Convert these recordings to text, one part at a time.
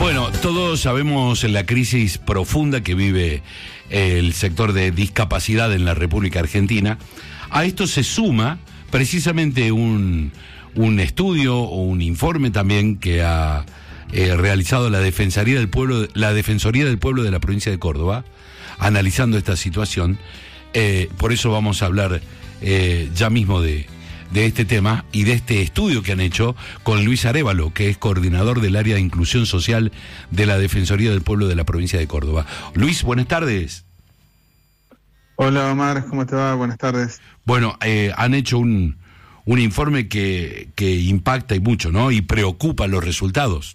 Bueno, todos sabemos la crisis profunda que vive el sector de discapacidad en la República Argentina. A esto se suma precisamente un estudio o un informe también que ha realizado la Defensoría del Pueblo de la provincia de Córdoba, analizando esta situación. Por eso vamos a hablar ya mismo de este tema y de este estudio que han hecho con Luis Arévalo, que es coordinador del área de inclusión social de la Defensoría del Pueblo de la provincia de Córdoba. Luis, buenas tardes. Hola Omar, ¿cómo te va? Buenas tardes. Bueno, han hecho un informe que impacta y mucho, ¿no? Y preocupa los resultados.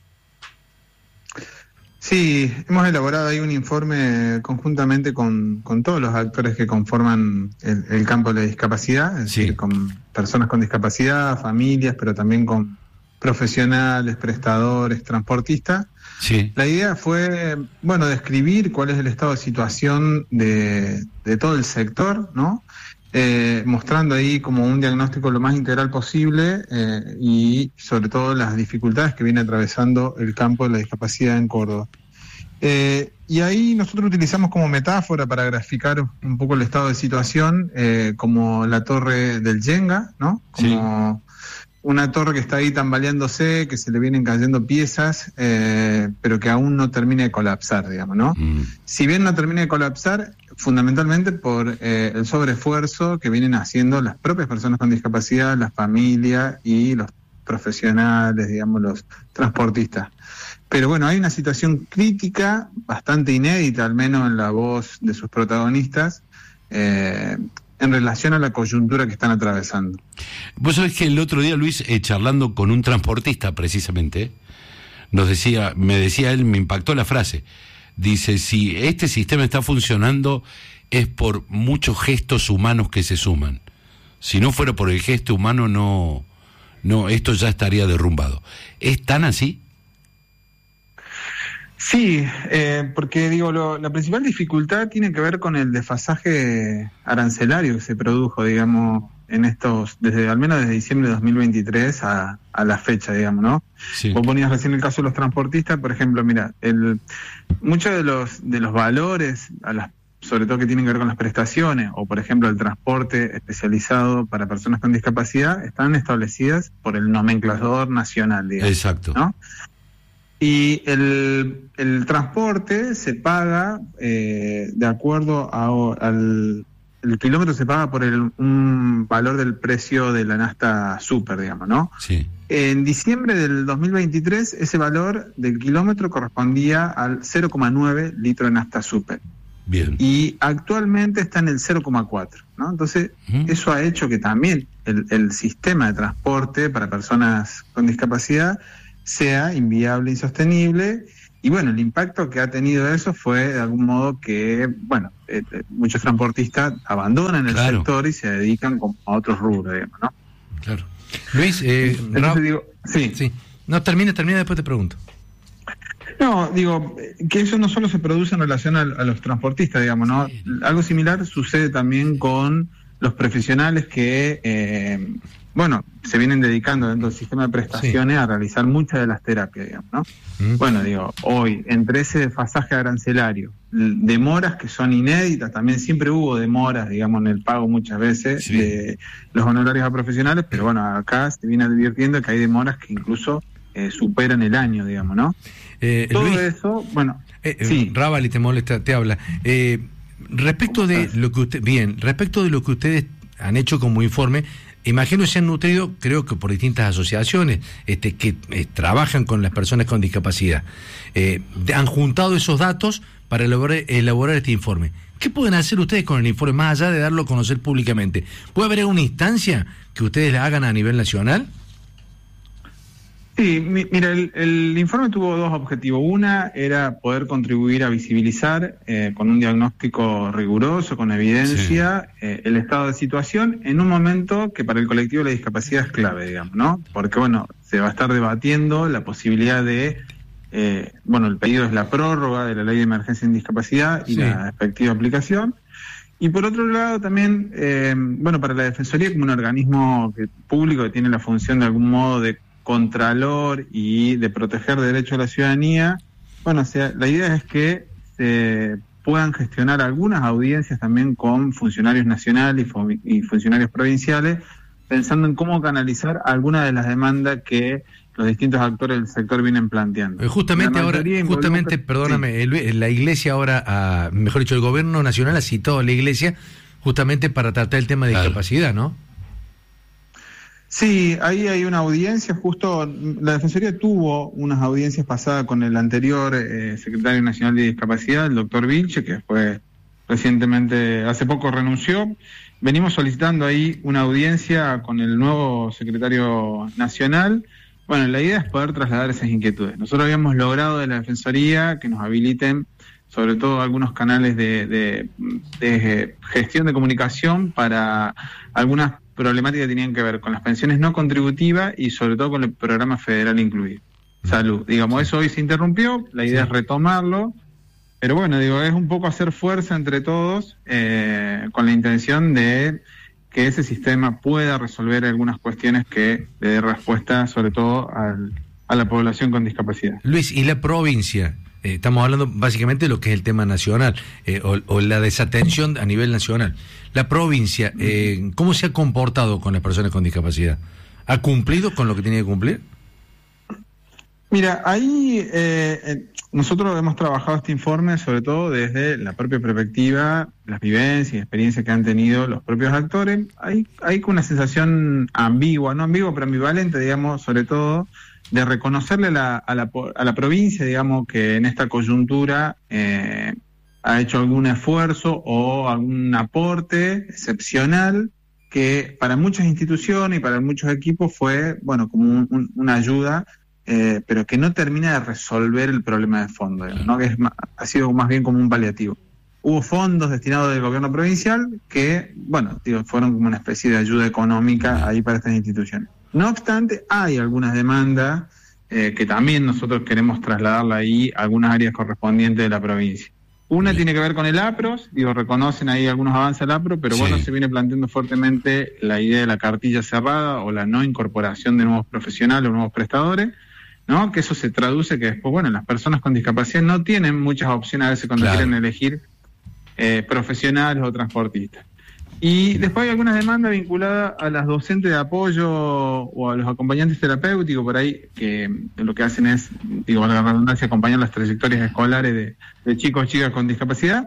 Sí, hemos elaborado ahí un informe conjuntamente con todos los actores que conforman el campo de la discapacidad, es decir, con personas con discapacidad, familias, pero también con profesionales, prestadores, transportistas. Sí. La idea fue, describir cuál es el estado de situación de todo el sector, ¿no? Mostrando ahí como un diagnóstico lo más integral posible y sobre todo las dificultades que viene atravesando el campo de la discapacidad en Córdoba. Y ahí nosotros utilizamos como metáfora para graficar un poco el estado de situación como la torre del Jenga, ¿no? Como una torre que está ahí tambaleándose, que se le vienen cayendo piezas, pero que aún no termina de colapsar, digamos, ¿no? Si bien no termina de colapsar, fundamentalmente por el sobreesfuerzo que vienen haciendo las propias personas con discapacidad, las familias y los profesionales, digamos, los transportistas. Pero bueno, hay una situación crítica, bastante inédita, al menos en la voz de sus protagonistas, en relación a la coyuntura que están atravesando. Vos sabés que el otro día, Luis, charlando con un transportista precisamente, me decía él, me impactó la frase. Dice, si este sistema está funcionando es por muchos gestos humanos que se suman. Si no fuera por el gesto humano, no, esto ya estaría derrumbado. ¿Es tan así? Sí, porque la principal dificultad tiene que ver con el desfasaje arancelario que se produjo, digamos, al menos desde diciembre de 2023 a la fecha, digamos, ¿no? Sí. Vos ponías recién el caso de los transportistas, por ejemplo, mira, muchos de los valores, sobre todo que tienen que ver con las prestaciones, o por ejemplo el transporte especializado para personas con discapacidad, están establecidas por el nomenclador nacional, digamos. Exacto. ¿No? Y el transporte se paga de acuerdo el kilómetro se paga por un valor del precio de la nafta super, digamos, ¿no? Sí. En diciembre del 2023 ese valor del kilómetro correspondía al 0,9 litro de nafta super. Bien. Y actualmente está en el 0,4, ¿no? Entonces, eso ha hecho que también el sistema de transporte para personas con discapacidad sea inviable, insostenible, y bueno, el impacto que ha tenido eso fue de algún modo que, muchos transportistas abandonan el sector y se dedican a otros rubros, digamos, ¿no? Claro. Luis, sí. No, termina, después te pregunto. No, digo, que eso no solo se produce en relación a los transportistas, digamos, ¿no? Algo similar sucede también con los profesionales que, se vienen dedicando dentro del sistema de prestaciones a realizar muchas de las terapias, digamos, ¿no? Bueno, hoy, entre ese desfasaje arancelario, demoras que son inéditas, también siempre hubo demoras, digamos, en el pago muchas veces de los honorarios a profesionales, pero bueno, acá se viene advirtiendo que hay demoras que incluso superan el año, digamos, ¿no? Todo Luis, eso, Rábali te habla. Respecto de lo que ustedes han hecho como informe, imagino se han nutrido, creo que por distintas asociaciones que trabajan con las personas con discapacidad. Han juntado esos datos para elaborar este informe. ¿Qué pueden hacer ustedes con el informe, más allá de darlo a conocer públicamente? ¿Puede haber una instancia que ustedes la hagan a nivel nacional? Sí, mira, el informe tuvo dos objetivos. Una era poder contribuir a visibilizar con un diagnóstico riguroso, con evidencia, el estado de situación en un momento que para el colectivo de la discapacidad es clave, digamos, ¿no? Porque, se va a estar debatiendo la posibilidad de, el pedido es la prórroga de la Ley de Emergencia en Discapacidad y la respectiva aplicación. Y por otro lado también, para la Defensoría como un organismo público que tiene la función de algún modo de contralor y de proteger derechos de la ciudadanía, Bueno, o sea, la idea es que se puedan gestionar algunas audiencias también con funcionarios nacionales y funcionarios provinciales, pensando en cómo canalizar algunas de las demandas que los distintos actores del sector vienen planteando. Justamente ahora, perdóname, sí. La Iglesia ahora, mejor dicho, el Gobierno Nacional ha citado a la Iglesia justamente para tratar el tema de discapacidad, ¿no? Sí, ahí hay una audiencia, justo la Defensoría tuvo unas audiencias pasadas con el anterior secretario nacional de Discapacidad, el doctor Vilche, que fue recientemente, hace poco renunció. Venimos solicitando ahí una audiencia con el nuevo secretario nacional. Bueno, la idea es poder trasladar esas inquietudes. Nosotros habíamos logrado de la Defensoría que nos habiliten sobre todo algunos canales de gestión de comunicación para algunas problemáticas que tenían que ver con las pensiones no contributivas y sobre todo con el programa federal incluido. Salud. Digamos, eso hoy se interrumpió, la idea es retomarlo, pero bueno, es un poco hacer fuerza entre todos con la intención de que ese sistema pueda resolver algunas cuestiones que le dé respuesta sobre todo a la población con discapacidad. Luis, ¿y la provincia? Estamos hablando básicamente de lo que es el tema nacional o la desatención a nivel nacional. La provincia, ¿cómo se ha comportado con las personas con discapacidad? ¿Ha cumplido con lo que tenía que cumplir? Mira, ahí nosotros hemos trabajado este informe sobre todo desde la propia perspectiva, las vivencias y experiencias que han tenido los propios actores. Hay con una sensación ambigua, no ambigua, pero ambivalente, digamos, sobre todo, de reconocerle a la provincia, digamos, que en esta coyuntura ha hecho algún esfuerzo o algún aporte excepcional que para muchas instituciones y para muchos equipos fue, bueno, como una ayuda, pero que no termina de resolver el problema de fondo, ¿no? Que ha sido más bien como un paliativo. Hubo fondos destinados del gobierno provincial que, bueno, fueron como una especie de ayuda económica ahí para estas instituciones. No obstante, hay algunas demandas que también nosotros queremos trasladarla ahí a algunas áreas correspondientes de la provincia. Una tiene que ver con el APROS, reconocen ahí algunos avances al APRO, pero bueno, se viene planteando fuertemente la idea de la cartilla cerrada o la no incorporación de nuevos profesionales o nuevos prestadores, ¿no? Que eso se traduce que después, bueno, las personas con discapacidad no tienen muchas opciones a veces cuando quieren elegir profesionales o transportistas. Y después hay algunas demandas vinculadas a las docentes de apoyo o a los acompañantes terapéuticos por ahí, que lo que hacen es, la redundancia, acompañar las trayectorias escolares de chicos y chicas con discapacidad,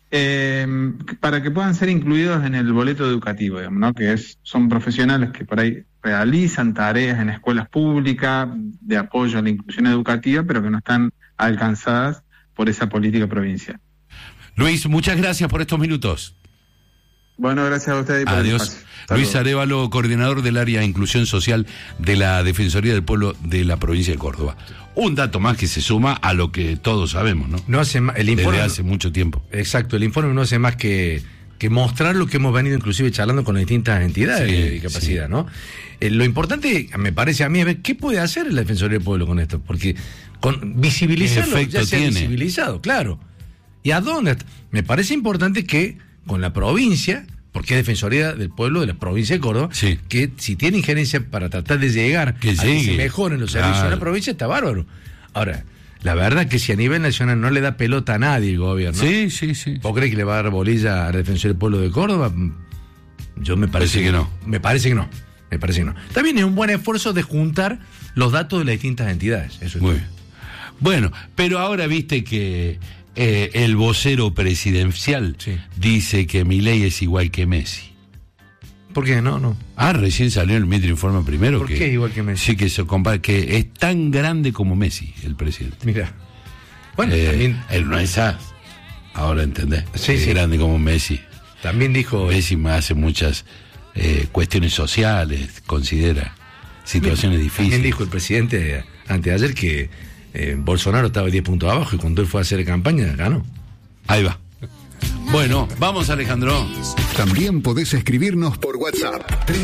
para que puedan ser incluidos en el boleto educativo, digamos, ¿no? Que son profesionales que por ahí realizan tareas en escuelas públicas de apoyo a la inclusión educativa, pero que no están alcanzadas por esa política provincial. Luis, muchas gracias por estos minutos. Bueno, gracias a ustedes. Adiós. Luis Arévalo, coordinador del área de inclusión social de la Defensoría del Pueblo de la provincia de Córdoba. Un dato más que se suma a lo que todos sabemos, ¿no? No hace el informe, desde hace mucho tiempo. Exacto, el informe no hace más que mostrar lo que hemos venido inclusive charlando con las distintas entidades de discapacidad, ¿no? Lo importante, me parece a mí, es ver qué puede hacer la Defensoría del Pueblo con esto, porque con visibilizarlo ya se ha visibilizado, claro. ¿Y a dónde? Me parece importante que con la provincia, porque es Defensoría del Pueblo de la provincia de Córdoba, que si tiene injerencia para tratar de llegar a que se mejoren los servicios de la provincia, está bárbaro. Ahora, la verdad que si a nivel nacional no le da pelota a nadie el gobierno, ¿vos crees que le va a dar bolilla a la Defensoría del Pueblo de Córdoba? Yo me parece que no. Me parece que no. También es un buen esfuerzo de juntar los datos de las distintas entidades. Eso es muy bien. Bueno, pero ahora viste que el vocero presidencial dice que Milei es igual que Messi. ¿Por qué? No. Recién salió el Metro Informe primero. ¿Por qué igual que Messi? Sí, que se compara, que es tan grande como Messi, el presidente. Mira. Bueno, también. Él no es ahora entendés. Es grande como Messi. También dijo. Messi hace muchas cuestiones sociales, considera situaciones difíciles. También dijo el presidente anteayer que Bolsonaro estaba 10 puntos abajo y cuando él fue a hacer campaña ganó. Ahí va. Bueno, vamos, Alejandro. También podés escribirnos por WhatsApp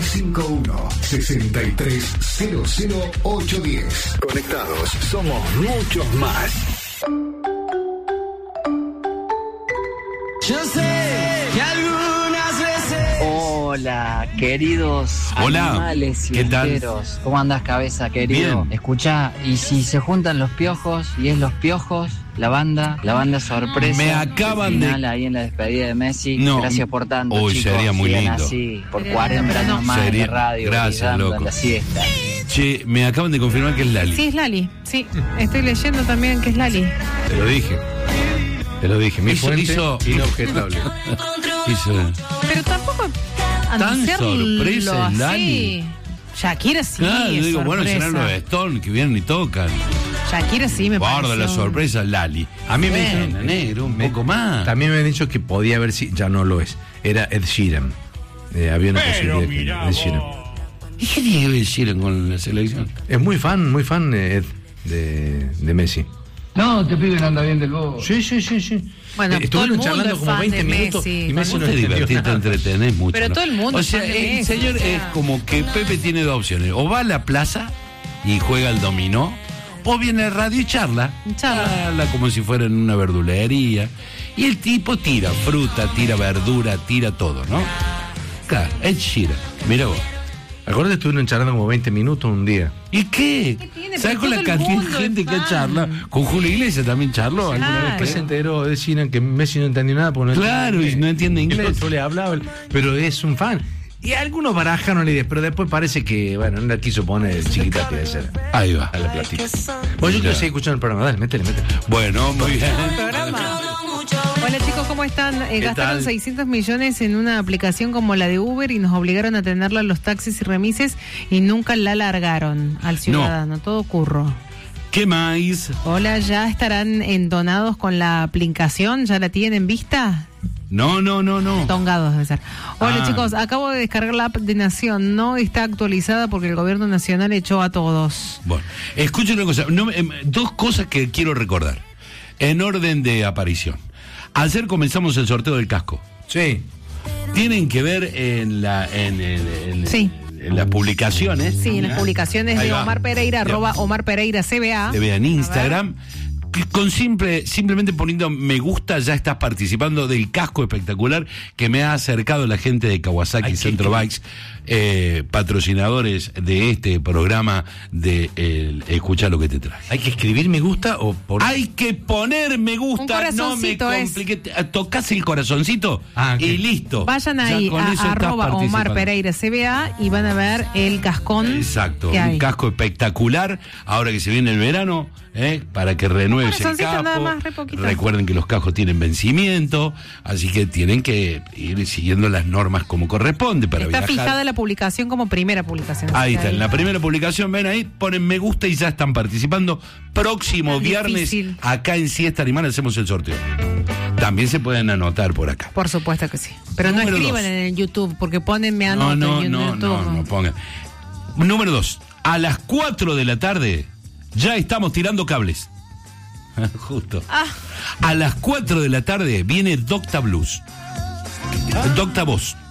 351-6300-810. Conectados, somos muchos más. Yo sé que algunas veces Hola, queridos Hola, animales ¿qué tal? siesteros. ¿Cómo andás, cabeza, querido? Bien. Escuchá, y si se juntan los piojos, y es los piojos, la banda sorpresa. Me acaban el final de- ahí en la despedida de Messi. No. Gracias por tanto, Uy, chicos. sería muy Sigan lindo. así, por Pero 40 no. años más Sería- de radio, gracias, brillando loco. en la siesta. Che, me acaban de confirmar que es Lali. Sí, es Lali. Sí, estoy leyendo también que es Lali. Te lo dije. Te lo dije. Mi Hizo- fuente hizo- inobjetable. Hizo- Pero tampoco anunciarlo sorpresa es así. Lali. Shakira sí. Claro, yo es digo, bueno, sorpresa. serán los Stone que vienen y tocan. Shakira sí me Guarda parece. la sorpresa, Lali. A mí me Bueno. dijeron, negro, un poco más. También me han dicho que podía haber sido, ya no lo es. Era Ed Sheeran. Había una posibilidad que Ed Sheeran. ¿Y qué tiene que ver Sheeran con la selección? Es muy fan Ed de Messi. No, este pibe no anda bien del bobo. Sí. Bueno, todo el estuvieron mundo charlando es como fan 20 de minutos Messi. y Messi Vos no te entendió divertís, te nada. entretenés mucho. Pero ¿no? todo el mundo O es sea, fan de el Messi, señor o sea. es como que Pepe tiene dos opciones. O va a la plaza y juega al dominó, o viene a radio y charla. Charla como si fuera en una verdulería. Y el tipo tira fruta, tira verdura, tira todo, ¿no? Claro, Ed Sheeran. Mira vos. Acuérdate, estuvieron charlando como 20 minutos un día. ¿Y qué? ¿Qué tiene? ¿Sabes Pero con la todo el cantidad de mundo gente es que fan. charla? Con Julio Iglesias también charló alguna vez. Después se enteró Ed Sheeran que Messi no entendió nada porque no Claro, y no entiende Y el inglés. otro le hablaba, pero es un fan. Y algunos barajaron la idea, pero después parece que, bueno, no la quiso poner el chiquita de ser Ahí va. a la platita. Bueno, yo quiero seguir escuchando el programa, dale, métele. Bueno, muy bien. Programa. Hola chicos, ¿cómo están? Gastaron tal? 600 millones en una aplicación como la de Uber y nos obligaron a tenerla a los taxis y remises y nunca la largaron al ciudadano. Todo curro. ¿Qué más? Hola, ¿ya estarán entonados con la aplicación? ¿Ya la tienen vista? No. Tongados debe ser. Hola Ah. chicos, acabo de descargar la app de Nación. No está actualizada porque el gobierno nacional echó a todos. Bueno, escuchen una cosa. Dos cosas que quiero recordar. En orden de aparición. Ayer comenzamos el sorteo del casco. Sí. Tienen que ver en Sí. en las publicaciones. Sí, en las publicaciones Ahí de va. Omar Pereira, Ya. @Omar Pereira CBA. Te vean en Instagram. Que con simplemente poniendo me gusta ya estás participando del casco espectacular que me ha acercado la gente de Kawasaki Centro Bikes, patrocinadores de este programa de Escucha lo que te traje. ¿Hay que escribir me gusta o por...? Hay que poner me Un gusta, no me corazoncito es. compliques. Tocás el corazoncito Ok. y listo. Vayan Ya ahí con eso a estás @Omar participando. Pereira CBA y van a ver el cascón. Exacto, que hay. un casco espectacular. Ahora que se viene el verano, para que renueves el corazoncito casco. nada más, re poquito. Recuerden que los cascos tienen vencimiento, así que tienen que ir siguiendo las normas como corresponde para Está viajar. fijada la publicación como primera publicación. Ahí Así está, que en la primera publicación, ven ahí, ponen me gusta y ya están participando. Próximo Es viernes, difícil. acá en Siesta Animal hacemos el sorteo. También se pueden anotar por acá. Por supuesto que sí. Pero no Número escriban 2. en el YouTube porque ponen me anoto No, en no, YouTube. no pongan. Número 2, a las 4 de la tarde ya estamos tirando cables. Justo. A las 4 de la tarde viene Docta Blues. Docta Voz.